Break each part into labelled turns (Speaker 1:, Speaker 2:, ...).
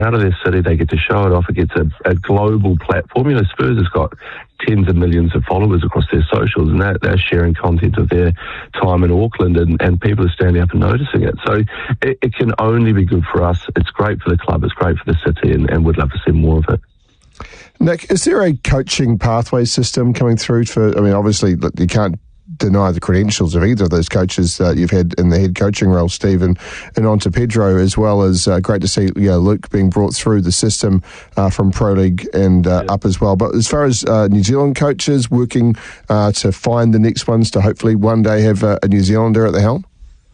Speaker 1: out of their city, they get to show it off. It gets a global platform. You know, Spurs has got tens of millions of followers across their socials, and they're sharing content of their time in Auckland, and people are standing up and noticing it. So it can only be good for us. It's great for the club, it's great for the city, and we'd love to see more of it.
Speaker 2: Nick, is there a coaching pathway system coming through for, I mean, obviously, look, you can't deny the credentials of either of those coaches you've had in the head coaching role, Steve, and on to Pedro, as well as great to see Luke being brought through the system from Pro League and up as well. But as far as New Zealand coaches working to find the next ones to hopefully one day have a New Zealander at the helm?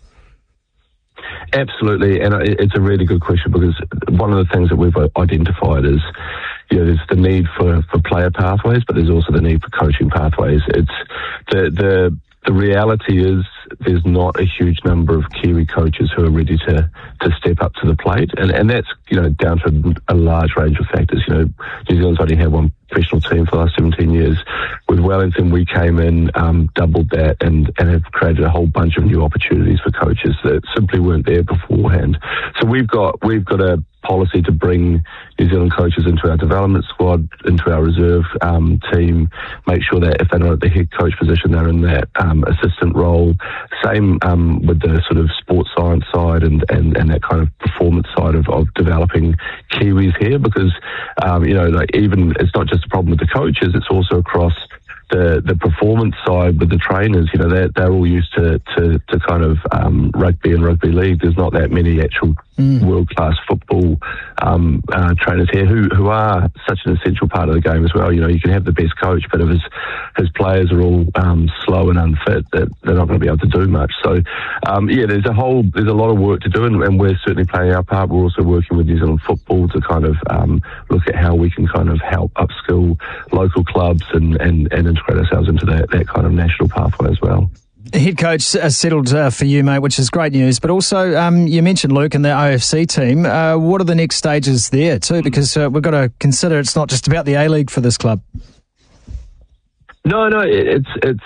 Speaker 1: Absolutely, and it's a really good question, because one of the things that we've identified is, there's the need for player pathways, but there's also the need for coaching pathways. It's the reality is there's not a huge number of Kiwi coaches who are ready to step up to the plate, and that's down to a large range of factors. New Zealand's only had one professional team for the last 17 years. With Wellington, we came in, doubled that, and have created a whole bunch of new opportunities for coaches that simply weren't there beforehand. So we've got a policy to bring New Zealand coaches into our development squad, into our reserve team, make sure that if they're not at the head coach position, they're in that assistant role. Same with the sort of sports science side and that kind of performance side of developing Kiwis here, because even it's not just a problem with the coaches, it's also across the performance side with the trainers. They're all used to kind of rugby and rugby league. There's not that many actual world-class football trainers here who are such an essential part of the game as well. You can have the best coach, but if his players are all slow and unfit, they're not going to be able to do much. So there's a lot of work to do, and we're certainly playing our part. We're also working with New Zealand Football to kind of look at how we can kind of help upskill local clubs and integrate ourselves into that kind of national pathway as well.
Speaker 3: Head coach settled for you, mate, which is great news. But also, you mentioned Luke and the OFC team. What are the next stages there too? Because we've got to consider it's not just about the A-League for this club.
Speaker 1: No, it's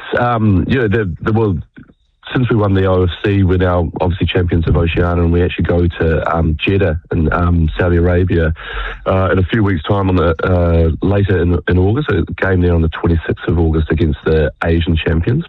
Speaker 1: since we won the OFC, we're now obviously champions of Oceania, and we actually go to Jeddah in Saudi Arabia in a few weeks' time later in August. A game there on the 26th of August against the Asian champions.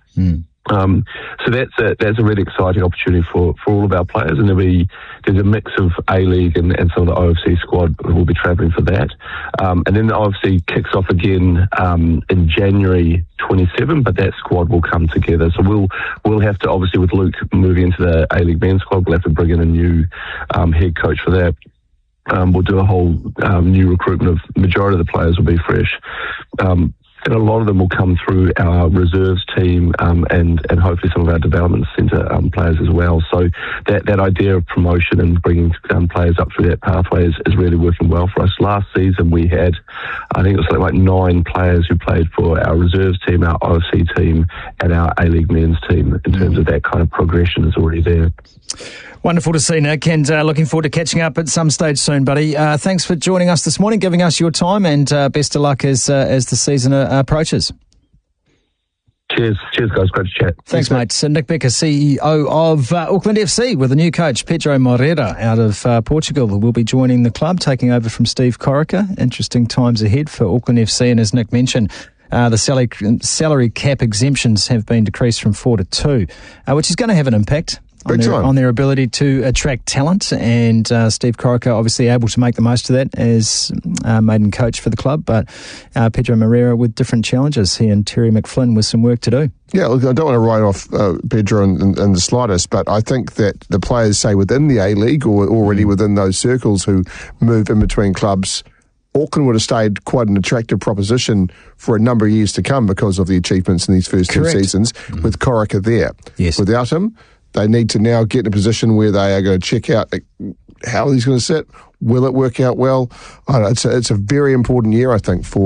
Speaker 1: So that's a really exciting opportunity for all of our players, and there's a mix of A-League and some of the OFC squad who will be travelling for that. And then the OFC kicks off again in January 27, but that squad will come together. So we'll have to, obviously with Luke moving into the A-League men's squad, we'll have to bring in a new head coach for that. We'll do a whole new recruitment of majority of the players will be fresh. And a lot of them will come through our reserves team and hopefully some of our development centre players as well. So that idea of promotion and bringing players up through that pathway is really working well for us. Last season we had, I think it was like 9 players who played for our reserves team, our OFC team and our A-League men's team. In terms of that kind of progression is already there.
Speaker 3: Wonderful to see, Nick, and looking forward to catching up at some stage soon, buddy. Thanks for joining us this morning, giving us your time, and best of luck as the season approaches.
Speaker 1: Cheers, guys. Great to chat.
Speaker 3: Thanks, mate. So Nick Becker, CEO of Auckland FC, with a new coach, Pedro Moreira, out of Portugal, who will be joining the club, taking over from Steve Corica. Interesting times ahead for Auckland FC, and as Nick mentioned, the salary cap exemptions have been decreased from 4 to 2, which is going to have an impact on their ability to attract talent, and Steve Corica obviously able to make the most of that as maiden coach for the club, but Pedro Moreira with different challenges. He and Terry McFlynn with some work to do.
Speaker 2: Yeah, look, I don't want to write off Pedro in the slightest, but I think that the players, say within the A-League or already within those circles who move in between clubs, Auckland would have stayed quite an attractive proposition for a number of years to come because of the achievements in these first 2 seasons with Corica there.
Speaker 3: Yes.
Speaker 2: Without him, they need to now get in a position where they are going to check out how he's going to sit. Will it work out well? It's a very important year, I think, for